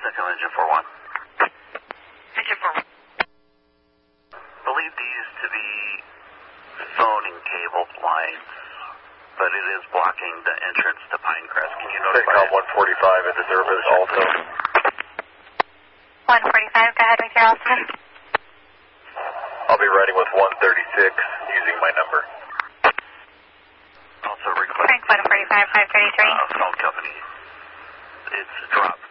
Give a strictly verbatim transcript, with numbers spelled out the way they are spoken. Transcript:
Central Engine four one. Engine four one. Believe these to be phoning cable lines, but it is blocking the entrance to Pinecrest. Can you notify CENTCOM one forty-five at the service also. one forty-five, go ahead with your altitude. I'll be riding with one thirty-six using my number. Also request Frank one forty-five, five thirty-three. uh, phone company. It's dropped.